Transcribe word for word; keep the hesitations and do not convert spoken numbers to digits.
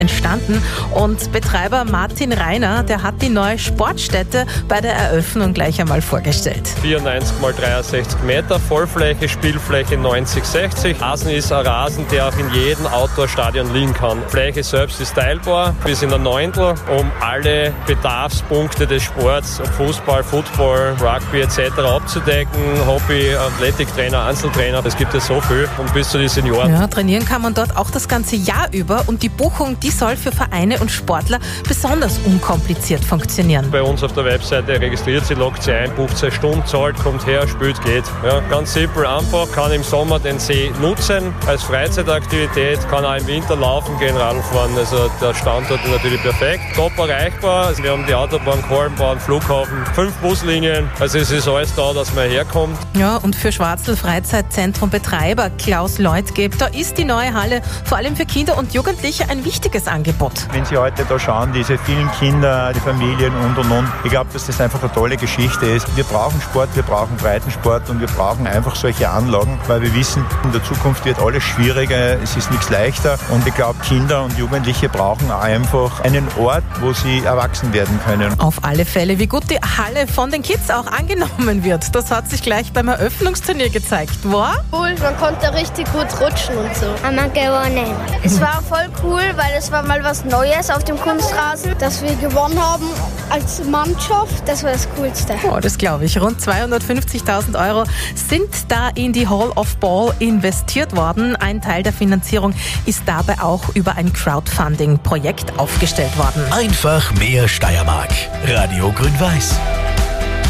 entstanden. Und Betreiber Martin Reiner, der hat die neue Sportstätte bei der Eröffnung gleich einmal vorgestellt. vierundneunzig mal dreiundsechzig Meter, Vollfläche, Spielfläche neunzig sechzig. Rasen ist ein Rasen, der auch in jedem Outdoor-Stadion liegen kann. Fläche selbst ist teilbar bis in ein Neuntel, um alle Bedarfspunkte des Sports, ob Fußball, Football, Rugby et cetera abzudecken. Hobby, Athletiktrainer, Einzeltrainer, es gibt ja so viel und bis zu den Senioren. Ja, trainieren kann man dort auch das ganze Jahr über und die Buchung, die soll für Vereine und Sportler besonders unkompliziert funktionieren. Bei uns auf der Webseite registriert sie, loggt sie ein, bucht zwei Stunden, zahlt, kommt her, spielt, geht. Ja, ganz simpel, einfach, kann im Sommer den See nutzen als Freizeitaktivität, kann auch im Winter laufen gehen, Radl fahren. Also der Standort ist natürlich perfekt, top erreichbar. Also wir haben die Autobahn, Kolbenbahn, Flughafen, fünf Buslinien. Also es ist alles da, dass man herkommt. Ja, und für Schwarzl Freizeitzentrum Betreiber Klaus Leutgeb, da ist die neue Halle vor allem für Kinder und Jugendliche ein wichtiges Angebot. Wenn Sie heute da schauen, diese vielen Kinder, die Familien und und und, ich glaube, dass das einfach eine tolle Geschichte ist. Wir brauchen Sport, wir brauchen Breitensport und wir brauchen einfach solche Anlagen, weil wir wissen, in der Zukunft wird alles schwieriger, es ist nichts leichter und ich glaube, Kinder und Jugendliche brauchen einfach einen Ort, wo sie erwachsen werden können. Auf alle Fälle, wie gut die Halle von den Kids auch angenommen wird, das hat sich gleich beim Eröffnungsturnier gezeigt. War? Cool, man konnte richtig gut rutschen und so. Haben wir gewonnen. Es war voll cool, weil es war mal was Neues auf dem Kunstrasen, dass wir gewonnen haben als Mannschaft. Das war das Coolste. Oh, das glaube ich. Rund zweihundertfünfzigtausend Euro sind da in die Hall of Ball investiert worden. Ein Teil der Finanzierung ist dabei auch über ein Crowdfunding-Projekt aufgestellt worden. Einfach mehr Steiermark. Radio Grün-Weiß.